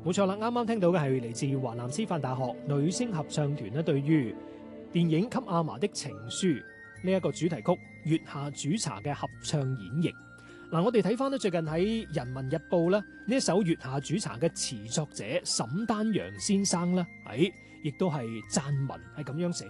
冇錯啦，啱啱聽到嘅係嚟自華南師範大學女聲合唱團咧，對於電影《給阿嫲的情書》呢一個主題曲《月下煮茶》嘅合唱演繹。嗱，我哋睇翻咧最近喺《人民日報》咧呢一首《月下煮茶》嘅詞作者沈丹陽先生咧，亦都係撰文係咁樣寫